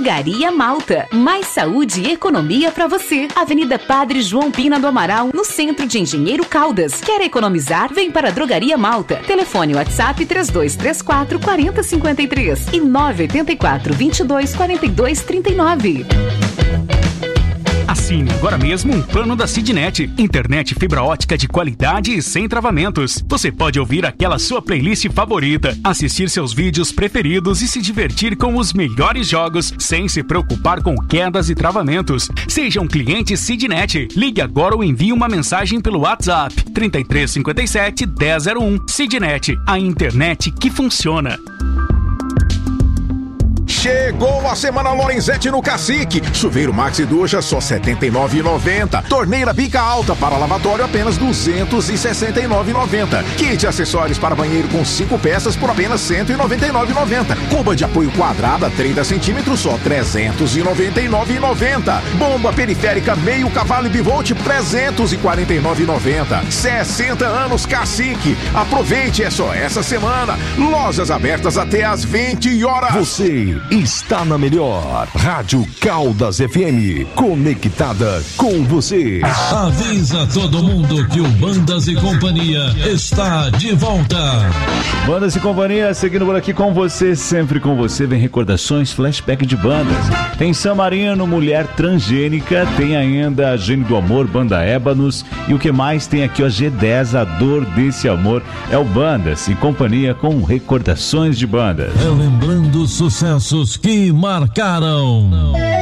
Drogaria Malta. Mais saúde e economia para você. Avenida Padre João Pina do Amaral, no centro de Engenheiro Caldas. Quer economizar? Vem para a Drogaria Malta. Telefone WhatsApp 3234 4053 e 984 22 42 39. Assine agora mesmo um plano da Sidnet. Internet fibra ótica de qualidade e sem travamentos. Você pode ouvir aquela sua playlist favorita, assistir seus vídeos preferidos e se divertir com os melhores jogos sem se preocupar com quedas e travamentos. Seja um cliente Sidnet. Ligue agora ou envie uma mensagem pelo WhatsApp 3357 1001. Sidnet, a internet que funciona. Chegou a Semana Lorenzetti no Cacique. Chuveiro Maxi Ducha só R$ 79,90. Torneira bica alta para lavatório apenas R$ 269,90. Kit acessórios para banheiro com 5 peças por apenas R$ 199,90. Cuba de apoio quadrada 30 centímetros só R$ 399,90. Bomba periférica meio cavalo e bivolt R$ 349,90. 60 anos Cacique. Aproveite, é só essa semana. Lojas abertas até às 20 horas. Você está na melhor Rádio Caldas FM, conectada com você. Avisa todo mundo que o Bandas e Companhia está de volta. Bandas e Companhia, seguindo por aqui com você, sempre com você. Vem recordações, flashback de bandas. Tem San Marino, Mulher Transgênica, tem ainda Gênio do Amor, Banda Ébanos, e o que mais tem aqui, ó, G10, A Dor Desse Amor. É o Bandas e Companhia com recordações de bandas. Lembrando sucessos que marcaram.